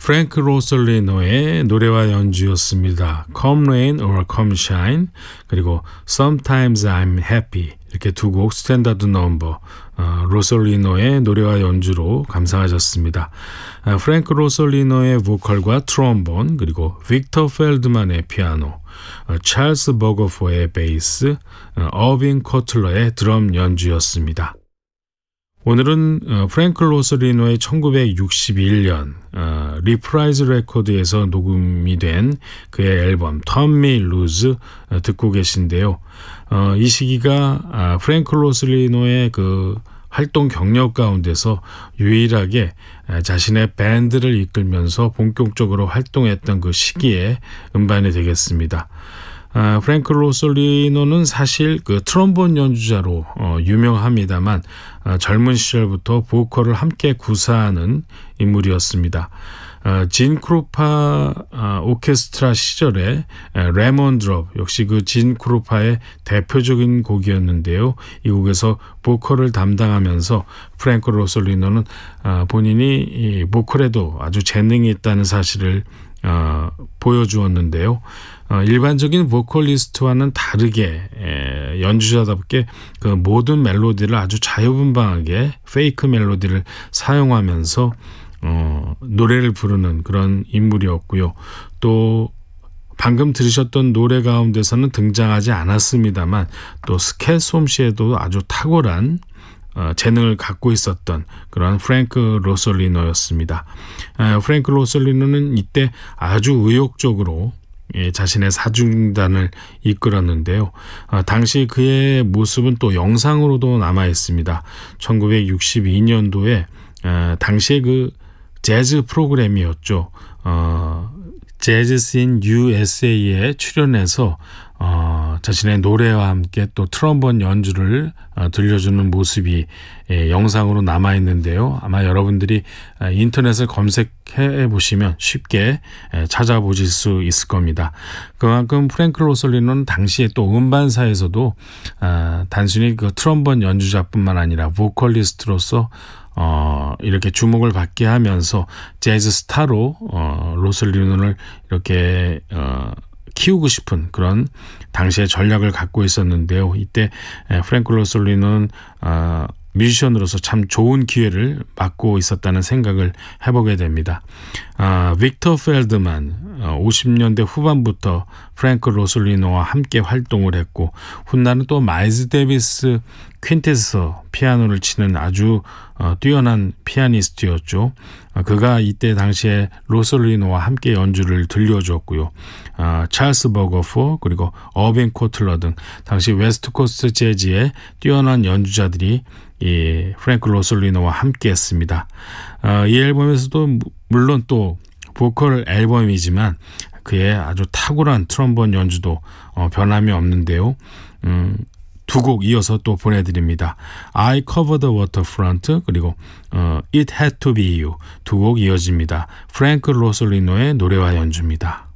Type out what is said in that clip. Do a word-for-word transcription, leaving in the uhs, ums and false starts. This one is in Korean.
프랭크 로솔리노의 노래와 연주였습니다. Come Rain or Come Shine 그리고 Sometimes I'm Happy 이렇게 두 곡 스탠다드 넘버 어, 로솔리노의 노래와 연주로 감상하셨습니다. 아, 프랭크 로솔리노의 보컬과 트롬본 그리고 빅터 펠드만의 피아노 어, 찰스 버거포의 베이스 어, 어빙 코틀러의 드럼 연주였습니다. 오늘은 어, 프랭크 로솔리노의 천구백육십일 년 어, 리프라이즈 레코드에서 녹음이 된 그의 앨범 Turn Me Loose 어, 듣고 계신데요. 어, 이 시기가 아, 프랭크 로솔리노의 그 활동 경력 가운데서 유일하게 자신의 밴드를 이끌면서 본격적으로 활동했던 그 시기에 음반이 되겠습니다. 아, 프랭크 로솔리노는 사실 그 트롬본 연주자로 어, 유명합니다만 어, 젊은 시절부터 보컬을 함께 구사하는 인물이었습니다. 어, 진 크루파 어, 오케스트라 시절에 에, 레몬 드롭 역시 그 진 크루파의 대표적인 곡이었는데요. 이 곡에서 보컬을 담당하면서 프랭크 로솔리노는 어, 본인이 이 보컬에도 아주 재능이 있다는 사실을 어, 보여주었는데요. 어, 일반적인 보컬리스트와는 다르게 에, 연주자답게 그 모든 멜로디를 아주 자유분방하게 페이크 멜로디를 사용하면서 어, 노래를 부르는 그런 인물이었고요. 또 방금 들으셨던 노래 가운데서는 등장하지 않았습니다만 또 스캣 솜씨에도 아주 탁월한 어, 재능을 갖고 있었던 그런 프랭크 로솔리노였습니다. 어, 프랭크 로솔리노는 이때 아주 의욕적으로 예, 자신의 사중단을 이끌었는데요. 어, 당시 그의 모습은 또 영상으로도 남아 있습니다. 천구백육십이 년도에 어, 당시에 그 재즈 프로그램이었죠. 어, 재즈씬 유에스에이에 출연해서 어, 자신의 노래와 함께 또 트럼본 연주를 어, 들려주는 모습이 예, 영상으로 남아 있는데요. 아마 여러분들이 어, 인터넷을 검색해 보시면 쉽게 예, 찾아보실 수 있을 겁니다. 그만큼 프랭크 로솔리노는 당시에 또 음반사에서도 어, 단순히 그 트럼본 연주자뿐만 아니라 보컬리스트로서 어, 이렇게 주목을 받게 하면서 재즈 스타로 어, 로솔리노를 이렇게 어, 키우고 싶은 그런 당시의 전략을 갖고 있었는데요. 이때 프랭크 로솔리노는 어, 뮤지션으로서 참 좋은 기회를 맡고 있었다는 생각을 해보게 됩니다. 아, 빅터 펠드만 어, 오십 년대 후반부터 프랭크 로솔리노와 함께 활동을 했고 훗날은 또 마일스 데이비스 퀸테서 피아노를 치는 아주 어, 뛰어난 피아니스트였죠. 어, 그가 이때 당시에 로솔리노와 함께 연주를 들려줬고요. 어, 찰스 버거포 그리고 어빙 코틀러 등 당시 웨스트 코스트 재즈의 뛰어난 연주자들이 이 프랭크 로솔리노와 함께 했습니다. 어, 이 앨범에서도 물론 또 보컬 앨범이지만 그의 아주 탁월한 트럼본 연주도 어, 변함이 없는데요. 음, 두 곡 이어서 또 보내드립니다. I Cover the Waterfront 그리고 어, It Had to Be You 두 곡 이어집니다. 프랭크 로솔리노의 노래와 연주입니다.